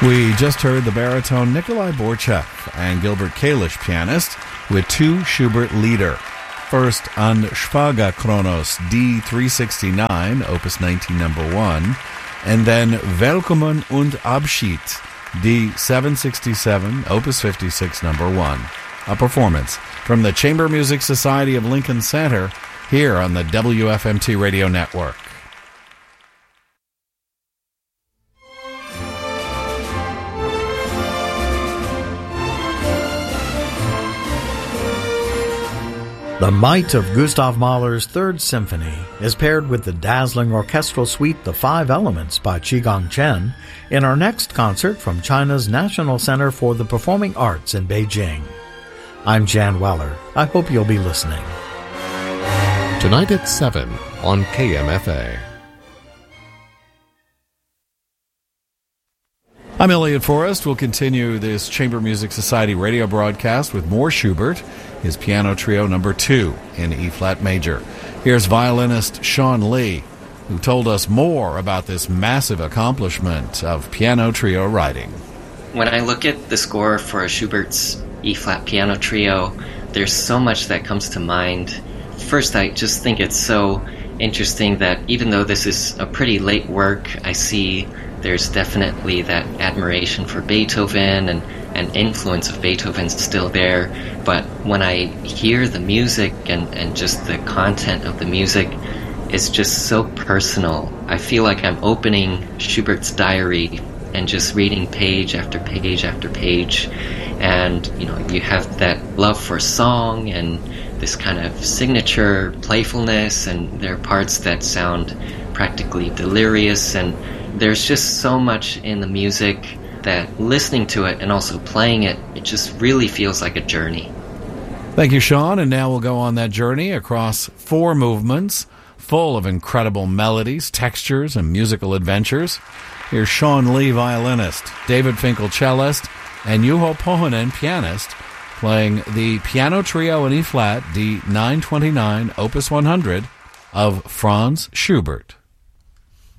We just heard the baritone Nikolai Borchev and Gilbert Kalish, pianist, with two Schubert Lieder. First, An Schwager Kronos D369, Opus 19, number 1, and then Willkommen und Abschied D767, Opus 56, number 1. A performance from the Chamber Music Society of Lincoln Center here on the WFMT Radio Network. The might of Gustav Mahler's Third Symphony is paired with the dazzling orchestral suite The Five Elements by Qigong Chen in our next concert from China's National Center for the Performing Arts in Beijing. I'm Jan Weller. I hope you'll be listening. Tonight at 7 on KMFA. I'm Elliot Forrest. We'll continue this Chamber Music Society radio broadcast with more Schubert, his piano trio number 2 in E-flat major. Here's violinist Sean Lee, who told us more about this massive accomplishment of piano trio writing. When I look at the score for Schubert's E-flat piano trio, there's so much that comes to mind. First, I just think it's so interesting that even though this is a pretty late work, I see there's definitely that admiration for Beethoven and influence of Beethoven still there. But when I hear the music and just the content of the music is just so personal, I feel like I'm opening Schubert's diary and just reading page after page after page. And, you know, you have that love for song and this kind of signature playfulness, and there are parts that sound practically delirious, and there's just so much in the music that listening to it and also playing it, it just really feels like a journey. Thank you, Sean. And now we'll go on that journey across 4 movements, full of incredible melodies, textures, and musical adventures. Here's Sean Lee, violinist, David Finkel, cellist, and Juho Pohonen, pianist, playing the piano trio in E-flat, D929, Opus 100, of Franz Schubert.